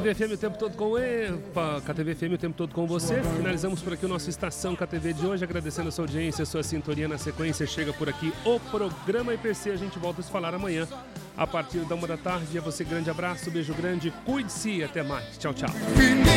KTV FM o tempo todo KTV FM o tempo todo com você. Finalizamos por aqui o nosso Estação KTV de hoje, agradecendo a sua audiência, a sua sintonia. Na sequência chega por aqui o programa IPC. A gente volta a se falar amanhã a partir da 1 da tarde. A você, grande abraço, beijo grande, cuide-se e até mais. Tchau, tchau.